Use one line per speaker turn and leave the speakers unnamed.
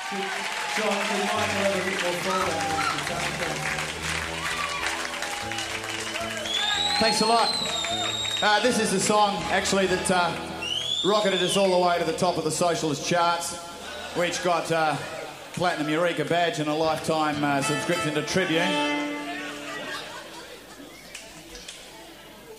John, could Michael have a bit more forward?
Thanks a lot. This is the song, actually, that rocketed us all the way to the top of the socialist charts, which got Platinum Eureka badge and a lifetime subscription to Tribune.